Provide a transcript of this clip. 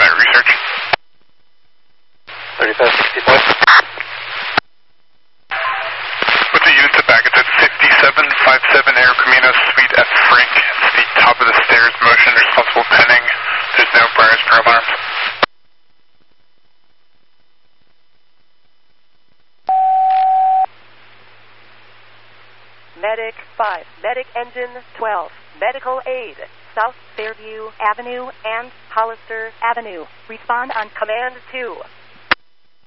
research. 3565. With the unit to baggage at 5757 Air Camino Suite F Frank. It's the top of the stairs, motion responsible pending. There's no priors for alarms. Medic 5, Medic Engine 12, Medical Aid, South Fairview Avenue and Hollister Avenue. Respond on Command 2.